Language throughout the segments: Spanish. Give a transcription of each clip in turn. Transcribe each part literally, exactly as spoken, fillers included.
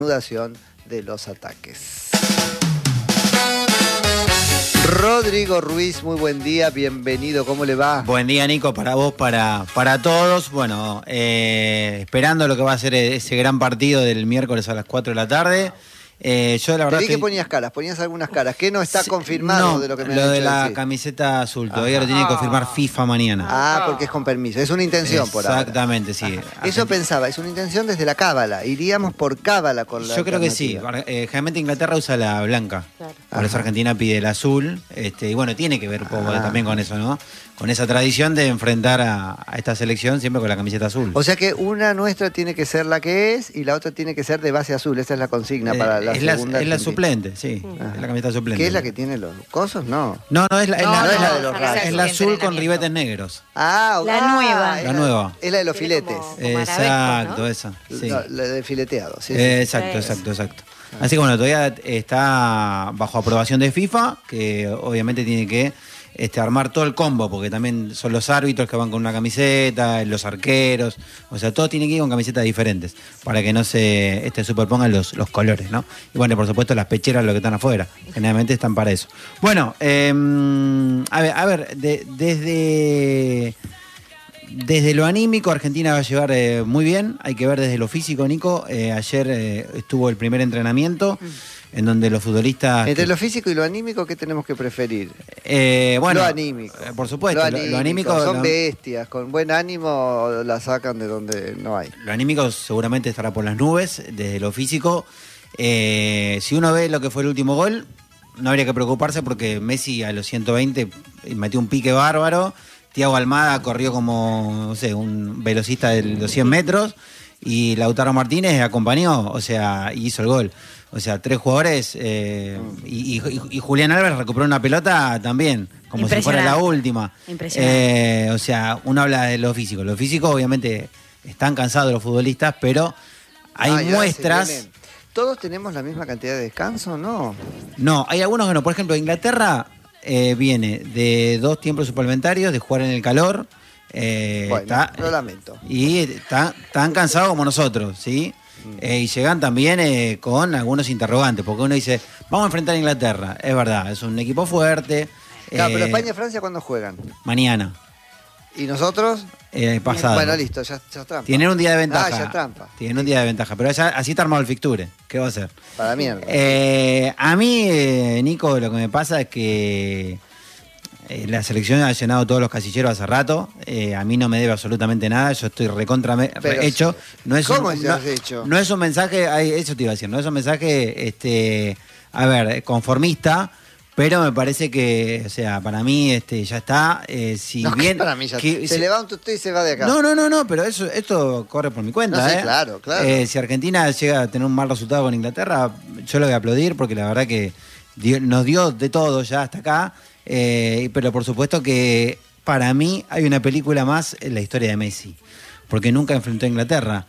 reanudación de los ataques. Rodrigo Ruiz, muy buen día, bienvenido, ¿cómo le va? Buen día, Nico, para vos, para, para todos. Bueno, eh, esperando lo que va a ser ese gran partido del miércoles a las cuatro de la tarde. Eh, yo la verdad Te vi estoy... que ponías caras, ponías algunas caras. ¿Qué no está sí, confirmado no, de lo que me lo han de hecho la decir? Camiseta azul, todavía lo tiene que confirmar FIFA mañana. Ah, porque es con permiso, es una intención por ahora. Exactamente, sí. Ajá. Eso pensaba, es una intención desde la cábala, iríamos por cábala con la Yo creo que sí, eh, generalmente Inglaterra usa la blanca, claro. Por Ajá. eso Argentina pide el azul, este, y bueno, tiene que ver un poco ah. también con eso, ¿no? Con esa tradición de enfrentar a, a esta selección siempre con la camiseta azul. O sea que una nuestra tiene que ser la que es y la otra tiene que ser de base azul, esa es la consigna eh, para la es segunda. La, es la suplente, sí, Ajá. es la camiseta suplente. ¿Qué es la que tiene los cosos? No. No, no, es la, no, es la, no es la, de los es es la azul con ribetes negros. Ah, la ah, nueva. La nueva. Es la de los filetes. Como, como exacto, ¿no? esa. Sí. No, la de fileteado, sí. Eh, exacto, exacto, exacto. Así que bueno, todavía está bajo aprobación de FIFA, que obviamente tiene que este, armar todo el combo, porque también son los árbitros que van con una camiseta, los arqueros, o sea, todos tienen que ir con camisetas diferentes, para que no se este, superpongan los, los colores, ¿no? Y bueno, por supuesto las pecheras, lo que están afuera, generalmente están para eso. Bueno, eh, a ver, a ver de, desde... Desde lo anímico, Argentina va a llevar eh, muy bien. Hay que ver desde lo físico, Nico. Eh, ayer eh, estuvo el primer entrenamiento mm. en donde los futbolistas... Entre que... lo físico y lo anímico, ¿qué tenemos que preferir? Eh, bueno, lo anímico. Eh, por supuesto. Lo anímico, lo, lo anímico son lo... bestias. Con buen ánimo la sacan de donde no hay. Lo anímico seguramente estará por las nubes. Desde lo físico, eh, si uno ve lo que fue el último gol, no habría que preocuparse porque Messi a los ciento veinte metió un pique bárbaro. Thiago Almada corrió como, no sé, un velocista de los cien metros y Lautaro Martínez acompañó, o sea, hizo el gol. O sea, tres jugadores eh, y, y, y Julián Álvarez recuperó una pelota también, como si fuera la última. Impresionante. Eh, o sea, uno habla de lo físico. Lo físico, obviamente, están cansados los futbolistas, pero hay ah, muestras... Sé, ¿todos tenemos la misma cantidad de descanso, no? No, hay algunos que no. Por ejemplo, Inglaterra... Eh, viene de dos tiempos suplementarios, de jugar en el calor. Eh, bueno, está, lo lamento. Y está, tan cansados como nosotros, ¿sí? Mm. Eh, y llegan también eh, con algunos interrogantes, porque uno dice, vamos a enfrentar a Inglaterra. Es verdad, es un equipo fuerte. Claro, eh, pero España y Francia, ¿cuándo juegan? Mañana. ¿Y nosotros? Eh, pasado. Bueno, listo, ya, ya trampa. Tienen un día de ventaja. Ah, ya trampa. Tienen un día de ventaja, pero ya, así está armado el fixture. ¿Qué va a hacer? Para mierda. Eh, a mí, eh, Nico, lo que me pasa es que eh, la selección ha llenado todos los casilleros hace rato. Eh, a mí no me debe absolutamente nada. Yo estoy recontra me, re hecho. No es ¿Cómo un, es no, hecho? No es un mensaje, eso te iba a decir, no es un mensaje, este, a ver, conformista. Pero me parece que, o sea, para mí este, ya está. Eh, si no, bien para mí ya que, se, se levanta usted y se va de acá. No, no, no, no, pero eso, esto corre por mi cuenta. No, sí, ¿eh? claro, claro. Eh, si Argentina llega a tener un mal resultado con Inglaterra, yo lo voy a aplaudir porque la verdad que dio, nos dio de todo ya hasta acá. Eh, pero por supuesto que para mí hay una película más en la historia de Messi, porque nunca enfrentó a Inglaterra.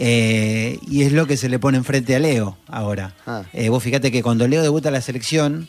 Eh, y es lo que se le pone enfrente a Leo ahora. Ah. Eh, vos fíjate que cuando Leo debuta a la selección...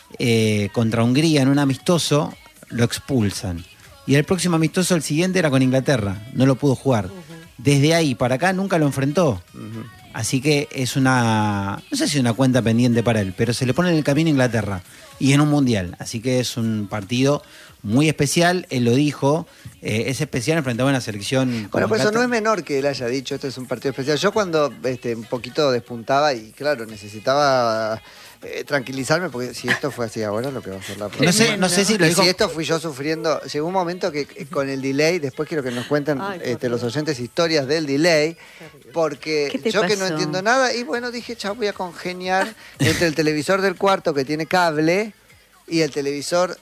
Eh, contra Hungría en un amistoso, lo expulsan. Y el próximo amistoso, el siguiente, era con Inglaterra. No lo pudo jugar. Uh-huh. Desde ahí para acá nunca lo enfrentó. Uh-huh. Así que es una... No sé si es una cuenta pendiente para él, pero se le pone en el camino a Inglaterra. Y en un mundial. Así que es un partido muy especial. Él lo dijo. Eh, es especial enfrentar a una selección... Bueno, pues eso no es menor que él haya dicho, esto es un partido especial. Yo cuando este, un poquito despuntaba y claro, necesitaba... Eh, tranquilizarme, porque si esto fue así ahora, lo que va a ser la próxima. No sé, no sé si lo dijo... Si esto fui yo sufriendo, llegó un momento que con el delay, después quiero que nos cuenten Ay, este, los oyentes historias del delay, porque yo pasó? que no entiendo nada, y bueno, dije, chao, voy a congeniar entre el televisor del cuarto que tiene cable y el televisor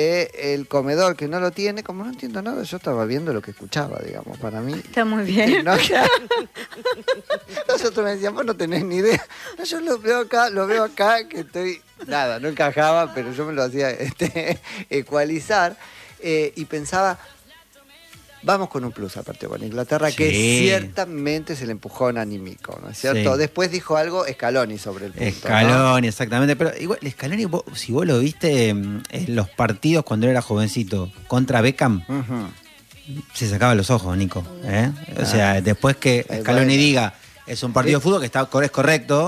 del comedor que no lo tiene. Como no entiendo nada, yo estaba viendo lo que escuchaba, digamos, para mí. Está muy bien. No, nosotros me decían, vos no tenés ni idea. No, yo lo veo acá, lo veo acá, que estoy... Nada, no encajaba, pero yo me lo hacía este, ecualizar. Eh, y pensaba, vamos con un plus al partido con Inglaterra, sí. que ciertamente se le empujó en anímico, ¿no es cierto? Sí. Después dijo algo Scaloni sobre el punto. Scaloni, ¿no? Exactamente. Pero igual, Scaloni, vos, si vos lo viste en los partidos cuando él era jovencito contra Beckham, uh-huh. se sacaba los ojos, Nico. ¿eh? O sea, después que Scaloni bueno. diga, Es un partido de fútbol que está, es correcto.